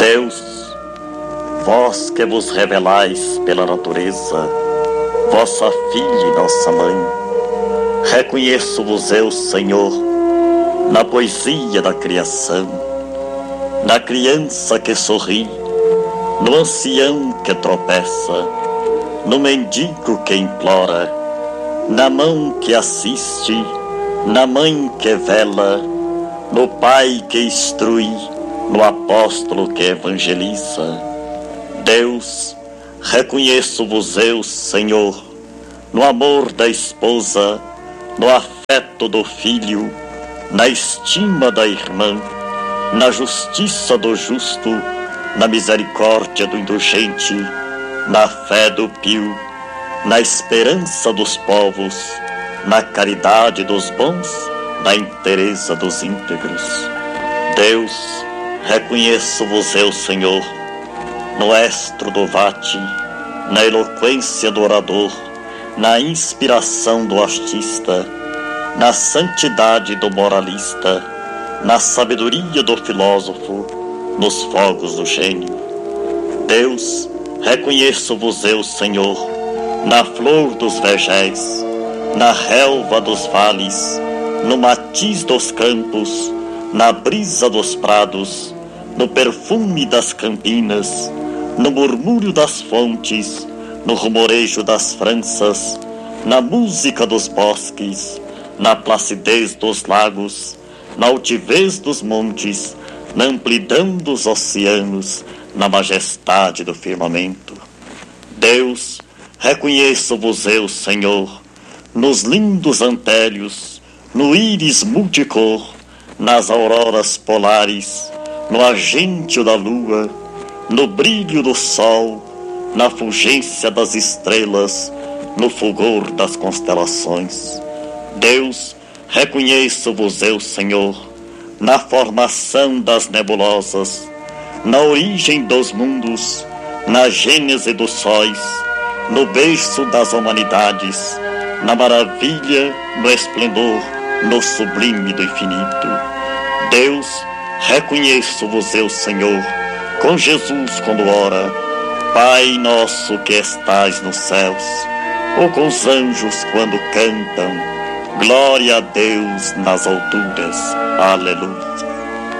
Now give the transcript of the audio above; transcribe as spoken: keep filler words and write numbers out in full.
Deus, vós que vos revelais pela natureza, vossa filha e nossa mãe, reconheço-vos eu, Senhor, na poesia da criação, na criança que sorri, no ancião que tropeça, no mendigo que implora, na mão que assiste, na mãe que vela, no pai que instrui, no apóstolo que evangeliza. Deus, reconheço-vos eu, Senhor, no amor da esposa, no afeto do filho, na estima da irmã, na justiça do justo, na misericórdia do indulgente, na fé do pio, na esperança dos povos, na caridade dos bons, na inteireza dos íntegros. Deus, reconheço-vos eu, Senhor, no estro do vate, na eloquência do orador, na inspiração do artista, na santidade do moralista, na sabedoria do filósofo, nos fogos do gênio. Deus, reconheço-vos eu, Senhor, na flor dos vergéis, na relva dos vales, no matiz dos campos, na brisa dos prados, no perfume das campinas, no murmúrio das fontes, no rumorejo das franças, na música dos bosques, na placidez dos lagos, na altivez dos montes, na amplidão dos oceanos, na majestade do firmamento. Deus, reconheço-vos eu, Senhor, nos lindos antérios, no íris multicor, nas auroras polares, no argêntio da lua, no brilho do sol, na fulgência das estrelas, no fulgor das constelações. Deus, reconheço-vos eu, Senhor, na formação das nebulosas, na origem dos mundos, na gênese dos sóis, no berço das humanidades, na maravilha, no esplendor, no sublime do infinito. Deus, reconheço-vos eu, Senhor, com Jesus quando ora, Pai nosso que estais nos céus, ou com os anjos quando cantam, glória a Deus nas alturas. Aleluia.